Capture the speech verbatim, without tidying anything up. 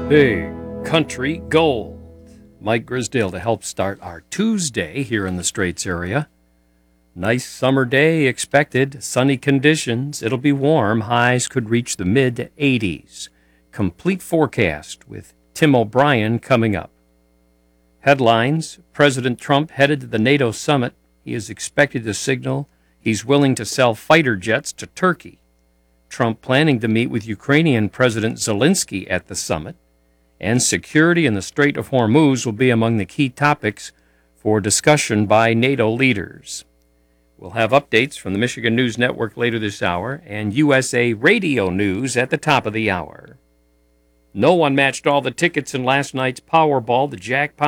Big Country Gold. Mike Grisdale to help start our Tuesday here in the Straits area. Nice summer day expected. Sunny conditions. It'll be warm. Highs could reach the mid eighties. Complete forecast with Tim O'Brien coming up. Headlines: President Trump headed to the NATO summit. He is expected to signal he's willing to sell fighter jets to Turkey. Trump planning to meet with Ukrainian President Zelensky at the summit. And security in the Strait of Hormuz will be among the key topics for discussion by NATO leaders. We'll have updates from the Michigan News Network later this hour and U S A Radio News at the top of the hour. No one matched all the tickets in last night's Powerball. The jackpot